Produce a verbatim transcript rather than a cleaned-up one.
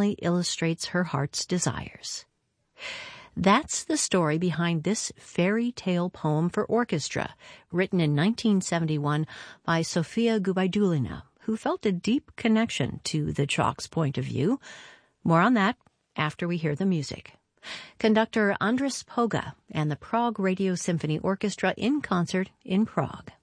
finally illustrates her heart's desires. That's the story behind this fairy tale poem for orchestra, written in nineteen seventy-one by Sofia Gubaidulina, who felt a deep connection to the Chalk's point of view. More on that after we hear the music. Conductor Andras Poga and the Prague Radio Symphony Orchestra in concert in Prague.